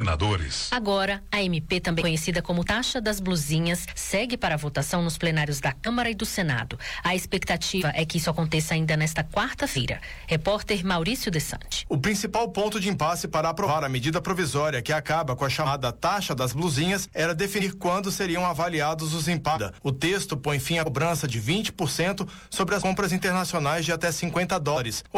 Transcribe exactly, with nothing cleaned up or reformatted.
senadores. Agora, a M P, também conhecida como taxa das blusinhas, segue para a votação nos plenários da Câmara e do Senado. A expectativa é que isso aconteça ainda nesta quarta-feira. Repórter Maurício Desante. O principal ponto de impasse para aprovar a medida provisória que acaba com a chamada taxa das blusinhas era definir quando seriam avaliados os impactos. O texto põe fim à cobrança de vinte por cento sobre as compras internacionais de até cinquenta dólares.